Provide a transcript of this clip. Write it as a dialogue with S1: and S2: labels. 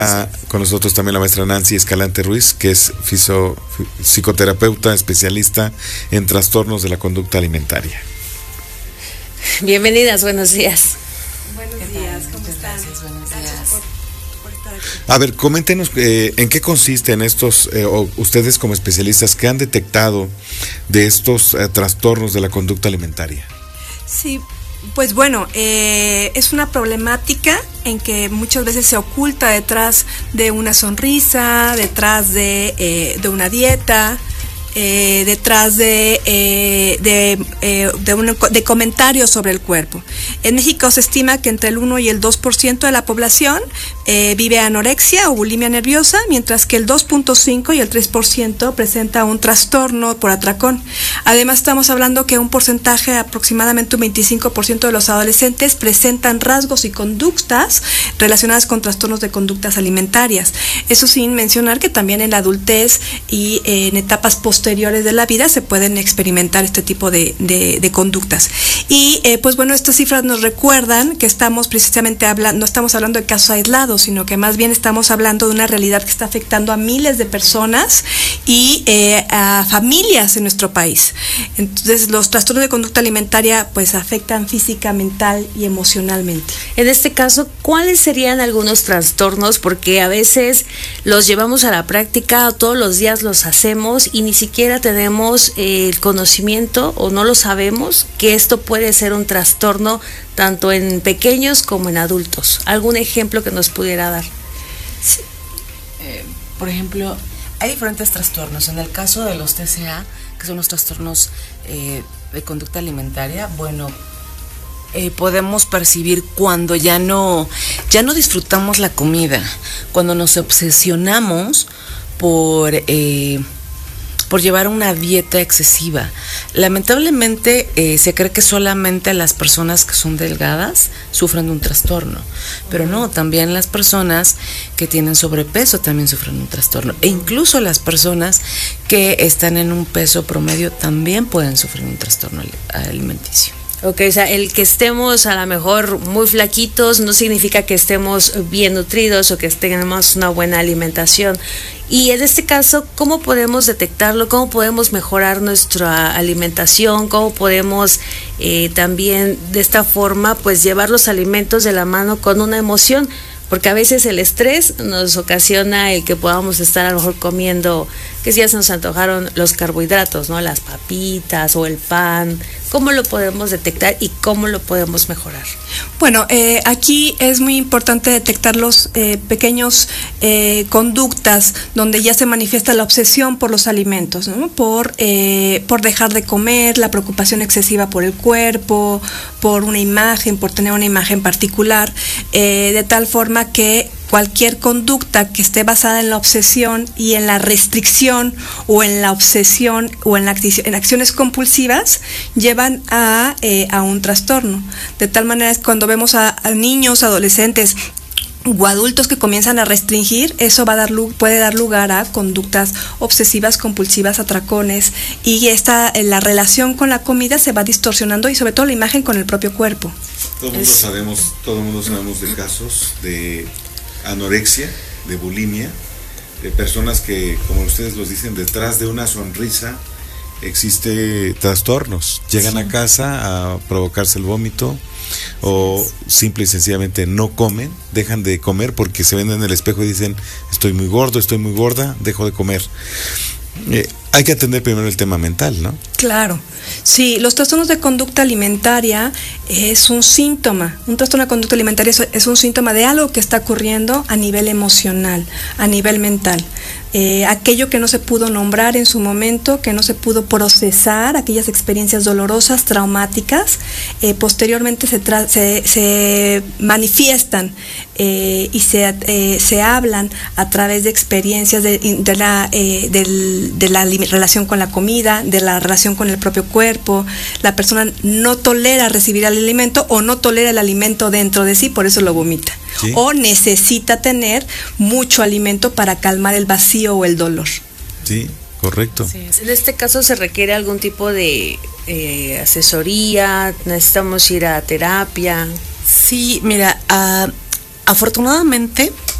S1: Con nosotros también la maestra Nancy Escalante Ruiz, que es psicoterapeuta especialista en trastornos de la conducta alimentaria.
S2: Bienvenidas, buenos días.
S3: Buenos días, ¿cómo están?
S4: Gracias, buenos días.
S3: Gracias por estar aquí.
S1: A ver, coméntenos en qué consisten estos, o ustedes como especialistas, ¿qué han detectado de estos trastornos de la conducta alimentaria?
S3: Sí, pues bueno, es una problemática en que muchas veces se oculta detrás de una sonrisa, detrás de una dieta, detrás de comentarios sobre el cuerpo. En México se estima que entre el 1 y el 2% de la población vive anorexia o bulimia nerviosa, mientras que el 2.5 y el 3% presenta un trastorno por atracón. Además, estamos hablando que un porcentaje, aproximadamente un 25% de los adolescentes presentan rasgos y conductas relacionadas con trastornos de conductas alimentarias. Eso sin mencionar que también en la adultez y en etapas posteriores de la vida se pueden experimentar este tipo de conductas. Y pues bueno, estas cifras nos recuerdan que estamos precisamente no estamos hablando de casos aislados, sino que más bien estamos hablando de una realidad que está afectando a miles de personas y a familias en nuestro país. Entonces, los trastornos de conducta alimentaria pues afectan física, mental y emocionalmente.
S2: En este caso, ¿cuáles serían algunos trastornos? Porque a veces los llevamos a la práctica, todos los días los hacemos y ni siquiera tenemos el conocimiento o no lo sabemos que esto puede ser un trastorno tanto en pequeños como en adultos. ¿Algún ejemplo que nos pudiera dar?
S3: Sí.
S4: Por ejemplo, hay diferentes trastornos. En el caso de los TCA, que son los trastornos de conducta alimentaria, bueno, podemos percibir cuando ya no disfrutamos la comida, cuando nos obsesionamos por llevar una dieta excesiva. Lamentablemente se cree que solamente las personas que son delgadas sufren de un trastorno, pero no, también las personas que tienen sobrepeso también sufren un trastorno, e incluso las personas que están en un peso promedio también pueden sufrir un trastorno alimenticio.
S2: Ok, o sea, el que estemos a lo mejor muy flaquitos no significa que estemos bien nutridos o que tengamos una buena alimentación. Y en este caso, ¿cómo podemos detectarlo? ¿Cómo podemos mejorar nuestra alimentación? ¿Cómo podemos también de esta forma pues llevar los alimentos de la mano con una emoción? Porque a veces el estrés nos ocasiona el que podamos estar a lo mejor comiendo, que si ya se nos antojaron los carbohidratos, ¿no? Las papitas o el pan. ¿Cómo lo podemos detectar y cómo lo podemos mejorar?
S3: Bueno, aquí es muy importante detectar los pequeños conductas donde ya se manifiesta la obsesión por los alimentos, ¿no? Por dejar de comer, la preocupación excesiva por el cuerpo, por una imagen, por tener una imagen particular, de tal forma que cualquier conducta que esté basada en la obsesión y en la restricción o en la obsesión o en acciones compulsivas llevan a un trastorno. De tal manera que cuando vemos a niños, adolescentes o adultos que comienzan a restringir, eso puede dar lugar a conductas obsesivas, compulsivas, atracones, y la relación con la comida se va distorsionando y sobre todo la imagen con el propio cuerpo.
S1: Todo el mundo sabemos de casos de anorexia, de bulimia, de personas que, como ustedes los dicen, detrás de una sonrisa existe trastornos. Llegan a casa a provocarse el vómito o simple y sencillamente no comen, dejan de comer porque se ven en el espejo y dicen estoy muy gordo, estoy muy gorda, dejo de comer. Hay que atender primero el tema mental, ¿no?
S3: Claro, sí, los trastornos de conducta alimentaria es un síntoma, un trastorno de conducta alimentaria es un síntoma de algo que está ocurriendo a nivel emocional, a nivel mental. Aquello que no se pudo nombrar en su momento, que no se pudo procesar, aquellas experiencias dolorosas, traumáticas, posteriormente se manifiestan y se hablan a través de experiencias de la relación con la comida, de la relación con el propio cuerpo. La persona no tolera recibir el alimento o no tolera el alimento dentro de sí, por eso lo vomita. ¿Sí? O necesita tener mucho alimento para calmar el vacío o el dolor.
S1: Sí, correcto.
S2: Sí, en este caso se requiere algún tipo de asesoría, necesitamos ir a terapia.
S4: Sí, mira, afortunadamente